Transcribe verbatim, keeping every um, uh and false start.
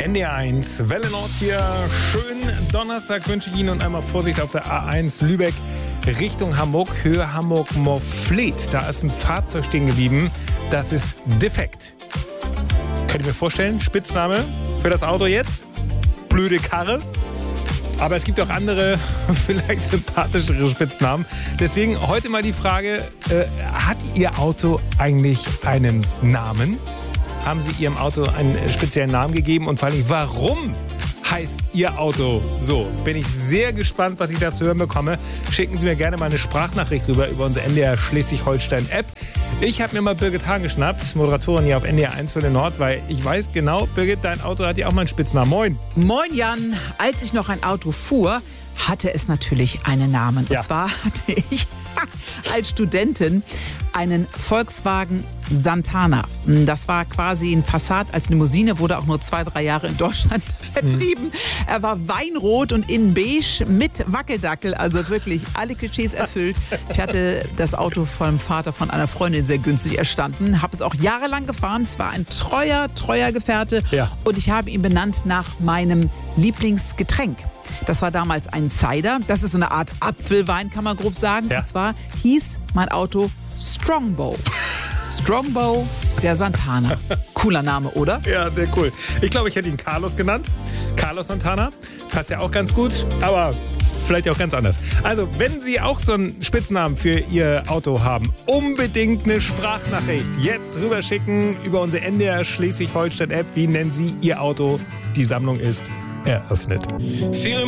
N D R eins, Welle Nord hier. Schönen Donnerstag wünsche ich Ihnen und einmal Vorsicht auf der A eins Lübeck Richtung Hamburg, Höhe Hamburg-Morfleet. Da ist ein Fahrzeug stehen geblieben, das ist defekt. Könnt ihr mir vorstellen, Spitzname für das Auto jetzt? Blöde Karre. Aber es gibt auch andere, vielleicht sympathischere Spitznamen. Deswegen heute mal die Frage, äh, hat Ihr Auto eigentlich einen Namen? Haben Sie Ihrem Auto einen speziellen Namen gegeben? Und vor allem, warum heißt Ihr Auto so? Bin ich sehr gespannt, was ich da zu hören bekomme. Schicken Sie mir gerne mal eine Sprachnachricht rüber über unsere N D R Schleswig-Holstein-App. Ich habe mir mal Birgit Hahn geschnappt, Moderatorin hier auf N D R eins Welle Nord, weil ich weiß genau, Birgit, dein Auto hat ja auch mal einen Spitznamen. Moin. Moin Jan. Als ich noch ein Auto fuhr, hatte es natürlich einen Namen. Ja. Und zwar hatte ich als Studentin einen Volkswagen Santana. Das war quasi ein Passat als Limousine, wurde auch nur zwei, drei Jahre in Deutschland vertrieben. Mhm. Er war weinrot und innen beige mit Wackeldackel, also wirklich alle Klischees erfüllt. Ich hatte das Auto vom Vater von einer Freundin sehr günstig erstanden, habe es auch jahrelang gefahren. Es war ein treuer, treuer Gefährte ja. Und ich habe ihn benannt nach meinem Lieblingsgetränk. Das war damals ein Cider. Das ist so eine Art Apfelwein, kann man grob sagen. Ja. Und zwar hieß mein Auto Strongbow. Strongbow, der Santana. Cooler Name, oder? Ja, sehr cool. Ich glaube, ich hätte ihn Carlos genannt. Carlos Santana. Passt ja auch ganz gut, aber vielleicht auch ganz anders. Also, wenn Sie auch so einen Spitznamen für Ihr Auto haben, unbedingt eine Sprachnachricht jetzt rüberschicken über unsere N D R Schleswig-Holstein-App. Wie nennen Sie Ihr Auto? Die Sammlung ist eröffnet.